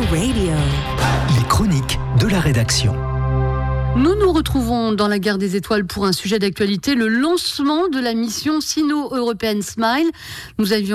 Radio. Les chroniques de la rédaction. Nous nous retrouvons dans la Guerre des Étoiles pour un sujet d'actualité, le lancement de la mission Sino-European Smile. Nous avions